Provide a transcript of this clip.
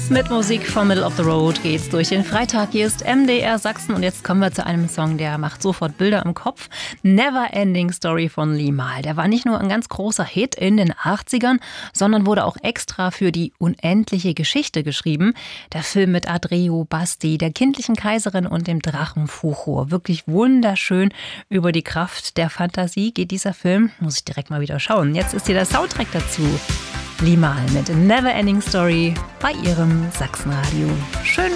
Mit Musik von Middle of the Road geht's durch den Freitag. Hier ist MDR Sachsen und jetzt kommen wir zu einem Song, der macht sofort Bilder im Kopf. Never Ending Story von Limahl. Der war nicht nur ein ganz großer Hit in den 80ern, sondern wurde auch extra für die unendliche Geschichte geschrieben. Der Film mit Adreo Basti, der kindlichen Kaiserin und dem Drachen Fuchur. Wirklich wunderschön. Über die Kraft der Fantasie geht dieser Film. Muss ich direkt mal wieder schauen. Jetzt ist hier der Soundtrack dazu. Limahl mit Never Ending Story bei ihrem Sachsenradio. Schön